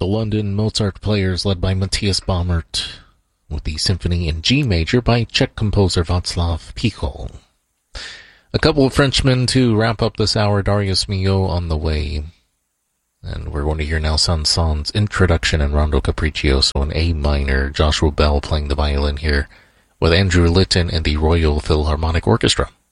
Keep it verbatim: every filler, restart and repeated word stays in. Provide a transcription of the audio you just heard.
the London Mozart Players led by Matthias Baumert, with the Symphony in G major by Czech composer Václav Pichl. A couple of Frenchmen to wrap up this hour, Darius Milhaud on the way. And we're going to hear now Saint-Saëns' Introduction and Rondo Capriccioso in A minor, Joshua Bell playing the violin here, with Andrew Litton and the Royal Philharmonic Orchestra.